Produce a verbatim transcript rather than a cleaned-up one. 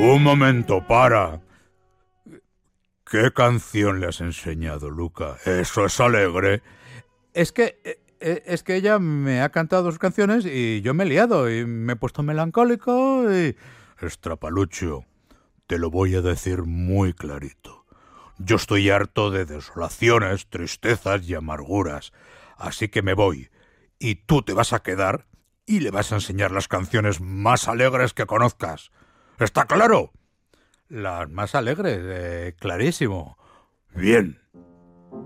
Un momento, para. ¿Qué canción le has enseñado, Luca? Eso es alegre. Es que... Es que ella me ha cantado sus canciones y yo me he liado y me he puesto melancólico y... Estrapaluccio, te lo voy a decir muy clarito. Yo estoy harto de desolaciones, tristezas y amarguras. Así que me voy. Y tú te vas a quedar y le vas a enseñar las canciones más alegres que conozcas. ¿Está claro? Las más alegres, eh, clarísimo. Bien.